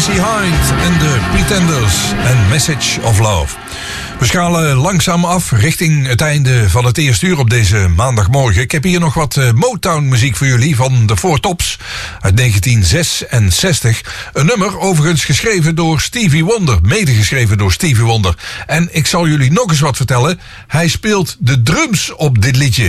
Chrissie Hynde en de Pretenders en Message of Love. We schalen langzaam af richting het einde van het eerste uur op deze maandagmorgen. Ik heb hier nog wat Motown-muziek voor jullie van de Four Tops uit 1966. Een nummer overigens geschreven door Stevie Wonder, medegeschreven door Stevie Wonder. En ik zal jullie nog eens wat vertellen. Hij speelt de drums op dit liedje.